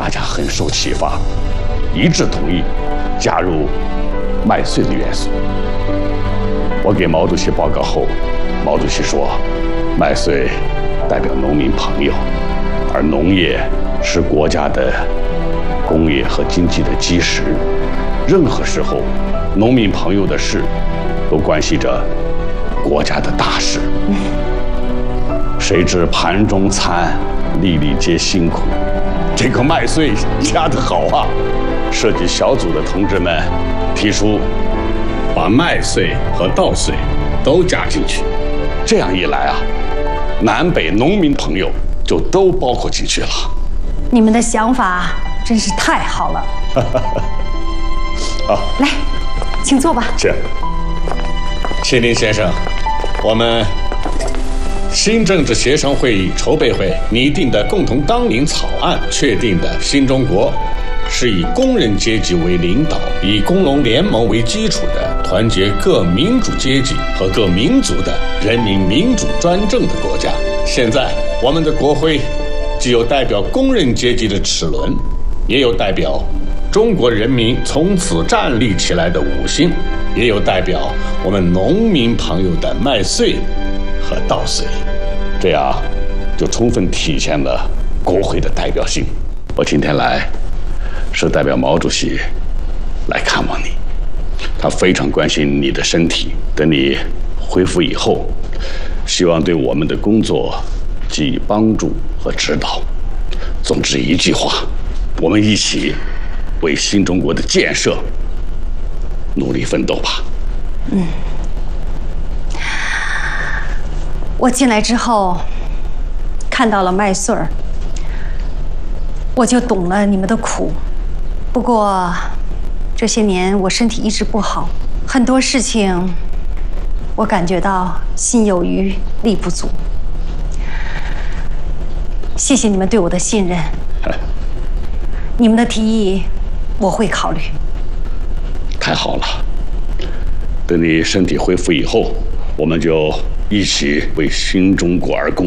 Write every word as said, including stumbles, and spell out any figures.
大家很受启发，一致同意加入麦穗的元素。我给毛主席报告后，毛主席说，麦穗代表农民朋友，而农业是国家的工业和经济的基石，任何时候农民朋友的事都关系着国家的大事。谁知盘中餐，粒粒皆辛苦。这个麦穗加得好啊！设计小组的同志们提出，把麦穗和稻穗都加进去。这样一来啊，南北农民朋友就都包括进去了。 你们的想法真是太好了。 好， 来，请坐吧。 是。谢林先生，我们新政治协商会议筹备会拟定的共同纲领草案确定的新中国，是以工人阶级为领导，以工农联盟为基础的团结各民主阶级和各民族的人民民主专政的国家。现在我们的国徽既有代表工人阶级的齿轮，也有代表中国人民从此站立起来的五星，也有代表我们农民朋友的麦穗和稻穗，这样就充分体现了国徽的代表性。我今天来是代表毛主席来看望你，他非常关心你的身体，等你恢复以后，希望对我们的工作给予帮助和指导。总之一句话，我们一起为新中国的建设努力奋斗吧。 嗯，我进来之后看到了麦穗儿，我就懂了你们的苦。不过这些年我身体一直不好，很多事情我感觉到心有余力不足。谢谢你们对我的信任，你们的提议我会考虑。 太好了，等你身体恢复以后，我们就一起为新中国而工。